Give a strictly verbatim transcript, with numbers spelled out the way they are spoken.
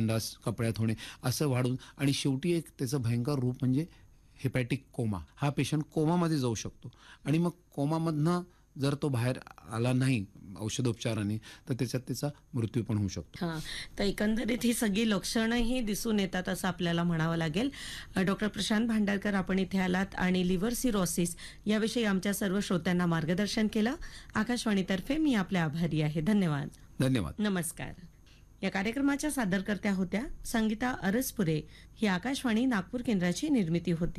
संडास कपड्यात होणे असं वाढून आणि शेवटी एक त्याचं भयंकर रूप म्हणजे हेपॅटिक कोमा. हा पेशंट कोमामध्ये जाऊ शकतो आणि मग कोमामधनं जर तो बाहेर आला नाही औषधोपचाराने तर त्याच्यात त्याचा मृत्यू पण होऊ शकतो. हां, तर एकंदरीत ही सगळी लक्षणंही दिसून येतात असं आपल्याला म्हणावं लागेल. डॉक्टर प्रशांत भांडारकर आपण इथे आलात आणि लिव्हर सिरोसिस याविषयी आमच्या सर्व श्रोत्यांना मार्गदर्शन केलं. आकाशवाणीतर्फे मी आपले आभारी आहे. धन्यवाद. धन्यवाद. नमस्कार. या कार्यक्रमाच्या सादरकर्त्या होत्या संगीता अरसपुरे. ही आकाशवाणी नागपूर केंद्राची निर्मिती होती.